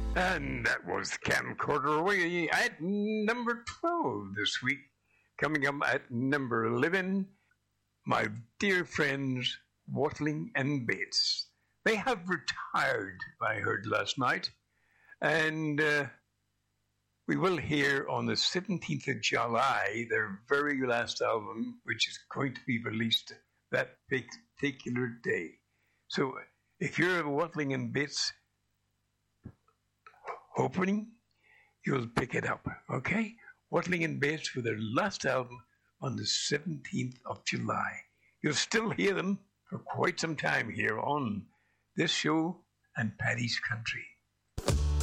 And that was Camcorder Away at number 12 this week. Coming up at number 11, my dear friends Watling and Bates. They have retired, I heard last night. And we will hear on the 17th of July their very last album, which is going to be released that particular day. So if you're a Watling and Bates opening, you'll pick it up, okay? Watling and Bates for their last album on the 17th of July. You'll still hear them for quite some time here on this show and Paddy's Country.